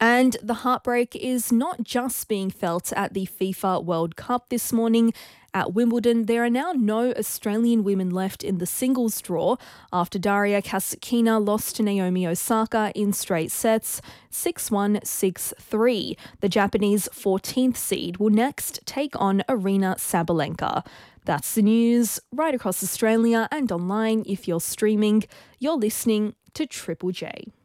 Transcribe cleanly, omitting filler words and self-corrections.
And the heartbreak is not just being felt at the FIFA World Cup this morning. At Wimbledon, there are now no Australian women left in the singles draw after Daria Kasatkina lost to Naomi Osaka in straight sets 6-1, 6-3. The Japanese 14th seed will next take on Arina Sabalenka. That's the news right across Australia and online if you're streaming. You're listening to Triple J.